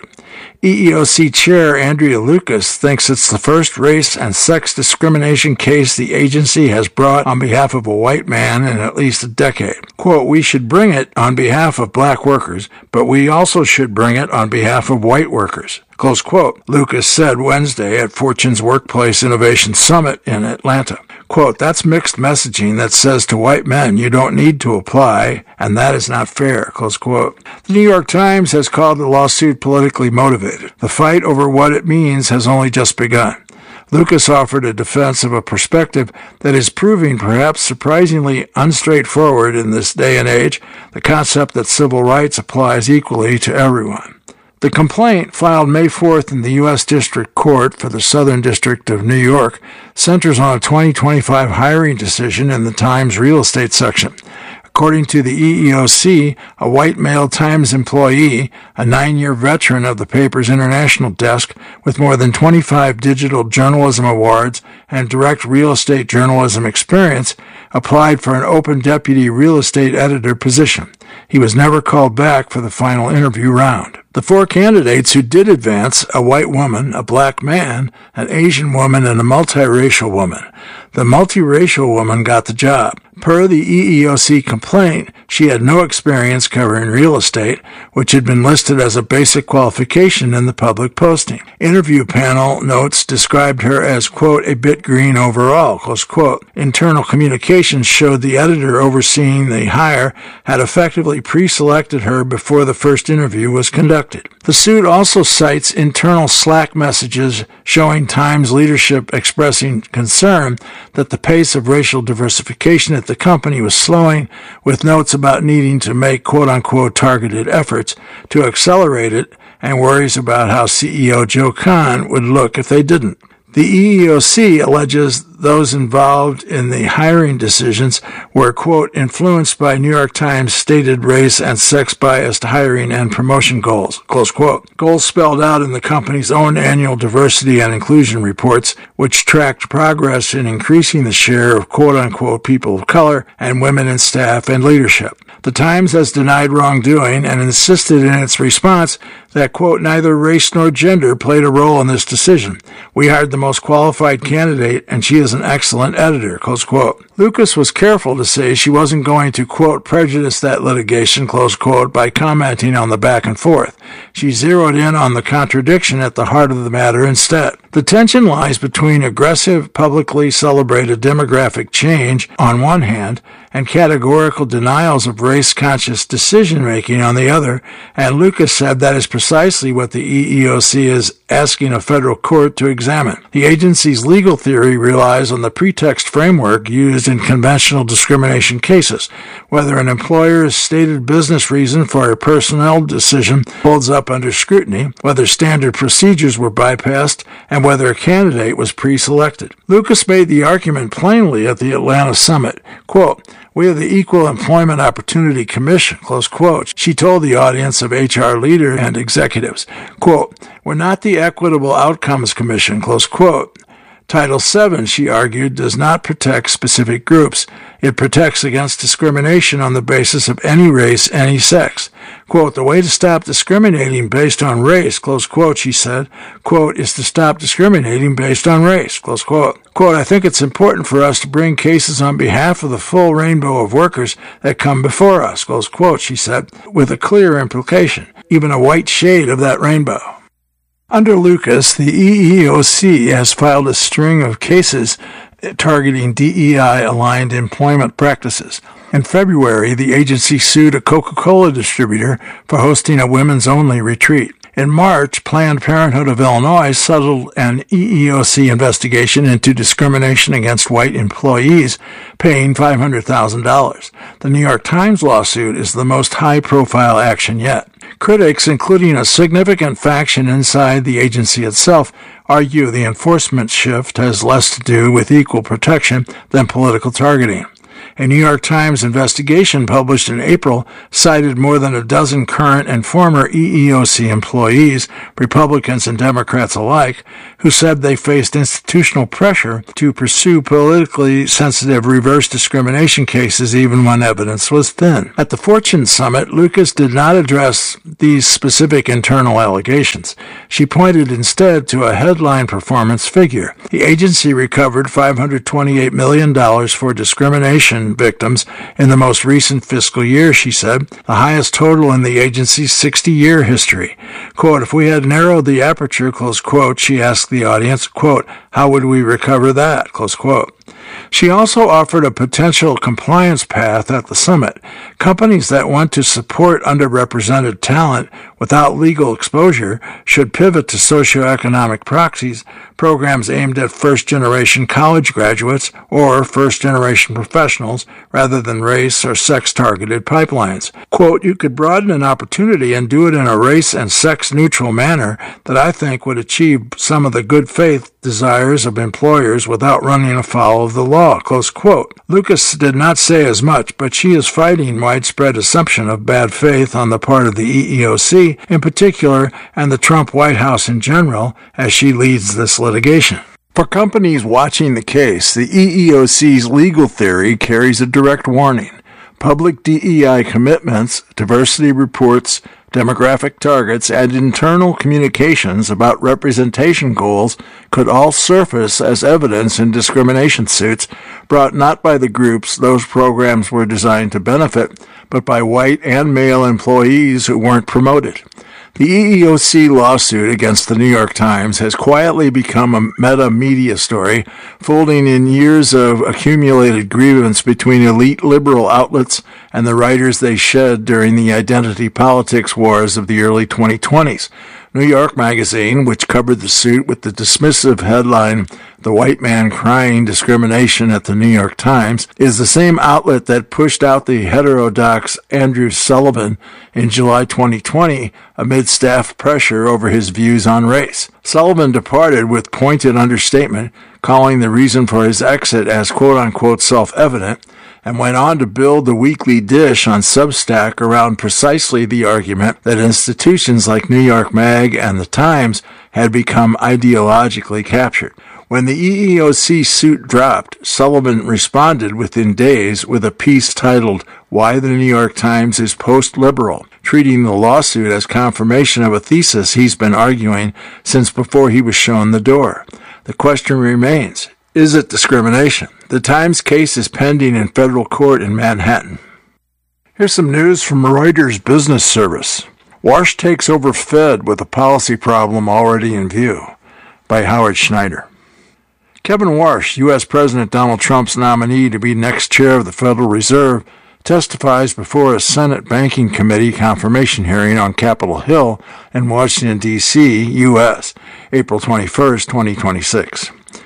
E E O C Chair Andrea Lucas thinks it's the first race and sex discrimination case the agency has brought on behalf of a white man in at least a decade. Quote, we should bring it on behalf of black workers, but we also should bring it on behalf of white workers. Close quote, Lucas said Wednesday at Fortune's Workplace Innovation Summit in Atlanta. Quote, that's mixed messaging that says to white men you don't need to apply, and that is not fair, close quote. The New York Times has called the lawsuit politically motivated. The fight over what it means has only just begun. Lucas offered a defense of a perspective that is proving perhaps surprisingly unstraightforward in this day and age, the concept that civil rights applies equally to everyone. The complaint, filed May fourth in the U S District Court for the Southern District of New York, centers on a twenty twenty-five hiring decision in the Times real estate section. According to the E E O C, a white male Times employee, a nine-year veteran of the paper's international desk with more than twenty-five digital journalism awards and direct real estate journalism experience, applied for an open deputy real estate editor position. He was never called back for the final interview round. The four candidates who did advance, a white woman, a black man, an Asian woman, and a multiracial woman. The multiracial woman got the job. Per the E E O C complaint, she had no experience covering real estate, which had been listed as a basic qualification in the public posting. Interview panel notes described her as, quote, a bit green overall, close quote. Internal communications showed the editor overseeing the hire had effectively pre-selected her before the first interview was conducted. The suit also cites internal Slack messages showing Times leadership expressing concern that the pace of racial diversification at the company was slowing, with notes about needing to make quote-unquote targeted efforts to accelerate it and worries about how C E O Joe Kahn would look if they didn't. The E E O C alleges those involved in the hiring decisions were, quote, influenced by New York Times stated race and sex-biased hiring and promotion goals, close quote. Goals spelled out in the company's own annual diversity and inclusion reports, which tracked progress in increasing the share of quote-unquote people of color and women in staff and leadership. The Times has denied wrongdoing and insisted in its response that, quote, neither race nor gender played a role in this decision. We hired the most qualified candidate, and she is an excellent editor, close quote. Lucas was careful to say she wasn't going to, quote, prejudice that litigation, close quote, by commenting on the back and forth. She zeroed in on the contradiction at the heart of the matter instead. The tension lies between aggressive, publicly celebrated demographic change on one hand and categorical denials of race-conscious decision-making on the other, and Lucas said that is precisely what the E E O C is asking a federal court to examine. The agency's legal theory relies on the pretext framework used in conventional discrimination cases, whether an employer's stated business reason for a personnel decision holds up under scrutiny, whether standard procedures were bypassed, and whether a candidate was pre-selected. Lucas made the argument plainly at the Atlanta summit, quote, we are the Equal Employment Opportunity Commission, close quote. She told the audience of H R leaders and executives, quote, we're not the Equitable Outcomes Commission, close quote. Title seven, she argued, does not protect specific groups. It protects against discrimination on the basis of any race, any sex. Quote, the way to stop discriminating based on race, close quote, she said, quote, is to stop discriminating based on race, close quote. Quote, I think it's important for us to bring cases on behalf of the full rainbow of workers that come before us, close quote, she said, with a clear implication, even a white shade of that rainbow. Under Lucas, the E E O C has filed a string of cases targeting D E I-aligned employment practices. In February, the agency sued a Coca-Cola distributor for hosting a women's-only retreat. In March, Planned Parenthood of Illinois settled an E E O C investigation into discrimination against white employees, paying five hundred thousand dollars. The New York Times lawsuit is the most high-profile action yet. Critics, including a significant faction inside the agency itself, argue the enforcement shift has less to do with equal protection than political targeting. A New York Times investigation published in April cited more than a dozen current and former E E O C employees, Republicans and Democrats alike, who said they faced institutional pressure to pursue politically sensitive reverse discrimination cases even when evidence was thin. At the Fortune Summit, Lucas did not address these specific internal allegations. She pointed instead to a headline performance figure. The agency recovered five hundred twenty-eight million dollars for discrimination victims in the most recent fiscal year, she said, the highest total in the agency's sixty-year history. Quote, if we had narrowed the aperture, close quote, she asked the audience, quote, how would we recover that, close quote. She also offered a potential compliance path at the summit. Companies that want to support underrepresented talent without legal exposure should pivot to socioeconomic proxies, programs aimed at first-generation college graduates or first-generation professionals rather than race or sex-targeted pipelines. Quote, you could broaden an opportunity and do it in a race and sex-neutral manner that I think would achieve some of the good faith desires of employers without running afoul of the law, close quote. Lucas did not say as much, but she is fighting widespread assumption of bad faith on the part of the E E O C in particular and the Trump White House in general as she leads this litigation. For companies watching the case, the E E O C's legal theory carries a direct warning. Public D E I commitments, diversity reports, demographic targets, and internal communications about representation goals could all surface as evidence in discrimination suits brought not by the groups those programs were designed to benefit, but by white and male employees who weren't promoted. The E E O C lawsuit against the New York Times has quietly become a meta-media story, folding in years of accumulated grievance between elite liberal outlets and the writers they shed during the identity politics wars of the early twenty twenties. New York Magazine, which covered the suit with the dismissive headline, The White Man Crying Discrimination at the New York Times, is the same outlet that pushed out the heterodox Andrew Sullivan in July twenty twenty amid staff pressure over his views on race. Sullivan departed with pointed understatement, calling the reason for his exit as quote-unquote self-evident, and went on to build the weekly dish on Substack around precisely the argument that institutions like New York Mag and The Times had become ideologically captured. When the E E O C suit dropped, Sullivan responded within days with a piece titled, Why the New York Times is Post-Liberal, treating the lawsuit as confirmation of a thesis he's been arguing since before he was shown the door. The question remains, is it discrimination? The Times case is pending in federal court in Manhattan. Here's some news from Reuters Business Service. Warsh takes over Fed with a policy problem already in view, by Howard Schneider. Kevin Warsh, U S President Donald Trump's nominee to be next chair of the Federal Reserve, testifies before a Senate Banking Committee confirmation hearing on Capitol Hill in Washington, D C, U S, April twenty-first, twenty twenty-six.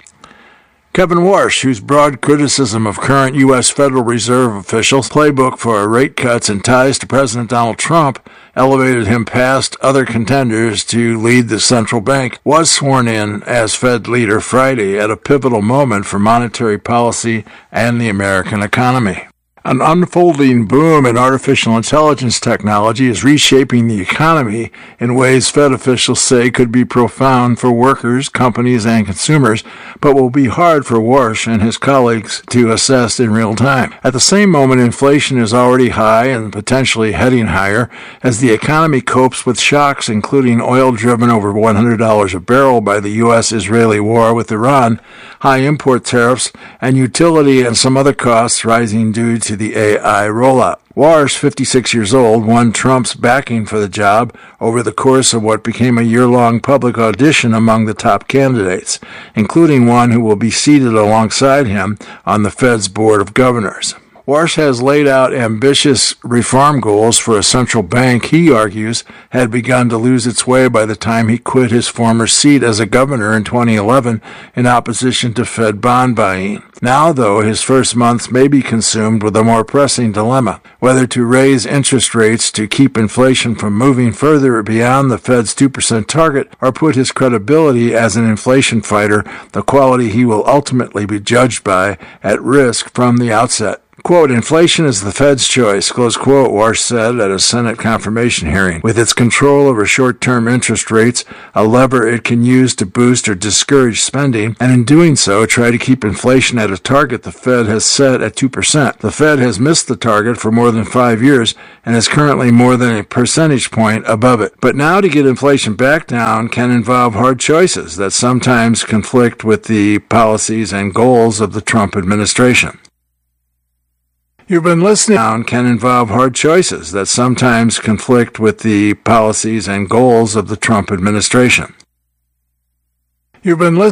Kevin Warsh, whose broad criticism of current U S Federal Reserve officials' playbook for rate cuts and ties to President Donald Trump elevated him past other contenders to lead the central bank, was sworn in as Fed leader Friday at a pivotal moment for monetary policy and the American economy. An unfolding boom in artificial intelligence technology is reshaping the economy in ways Fed officials say could be profound for workers, companies, and consumers, but will be hard for Warsh and his colleagues to assess in real time. At the same moment, inflation is already high and potentially heading higher as the economy copes with shocks, including oil driven over one hundred dollars a barrel by the U S-Israeli war with Iran, high import tariffs, and utility and some other costs rising due to the A I rollout. Warsh, fifty-six years old, won Trump's backing for the job over the course of what became a year-long public audition among the top candidates, including one who will be seated alongside him on the Fed's Board of Governors. Warsh has laid out ambitious reform goals for a central bank he argues had begun to lose its way by the time he quit his former seat as a governor in twenty eleven in opposition to Fed bond buying. Now, though, his first months may be consumed with a more pressing dilemma, whether to raise interest rates to keep inflation from moving further beyond the Fed's two percent target or put his credibility as an inflation fighter, the quality he will ultimately be judged by, at risk from the outset. Quote, inflation is the Fed's choice, close quote, Warsh said at a Senate confirmation hearing. With its control over short-term interest rates, a lever it can use to boost or discourage spending, and in doing so, try to keep inflation at a target the Fed has set at two percent. The Fed has missed the target for more than five years and is currently more than a percentage point above it. But now to get inflation back down can involve hard choices that sometimes conflict with the policies and goals of the Trump administration. You've been listening down can involve hard choices that sometimes conflict with the policies and goals of the Trump administration. You've been listening